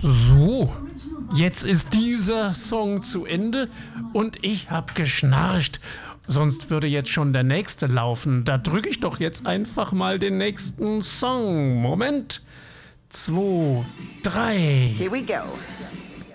So, jetzt ist dieser Song zu Ende und ich hab geschnarcht. Sonst würde jetzt schon der nächste laufen. Da drücke ich doch jetzt einfach mal den nächsten Song. Moment. 2, 3. Here we go.